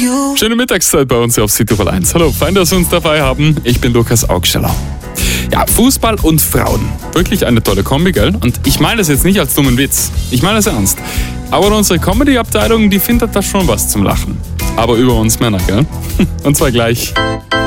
Schöne Mittagszeit bei uns hier auf Südtirol 1. Hallo, fein, dass Sie uns dabei haben. Ich bin Lukas Augsteller. Ja, Fußball und Frauen. Wirklich eine tolle Kombi, gell? Und ich meine das jetzt nicht als dummen Witz. Ich meine das ernst. Aber unsere Comedy-Abteilung, die findet da schon was zum Lachen. Aber über uns Männer, gell? Und zwar gleich.